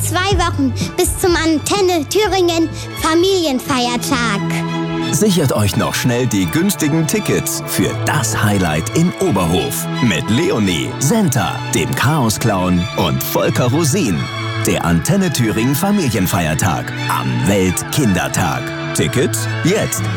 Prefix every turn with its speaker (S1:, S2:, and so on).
S1: 2 Wochen bis zum Antenne Thüringen Familienfeiertag.
S2: Sichert euch noch schnell die günstigen Tickets für das Highlight in Oberhof mit Leonie, Senta, dem Chaos-Clown und Volker Rosin. Der Antenne Thüringen Familienfeiertag am Weltkindertag. Tickets jetzt!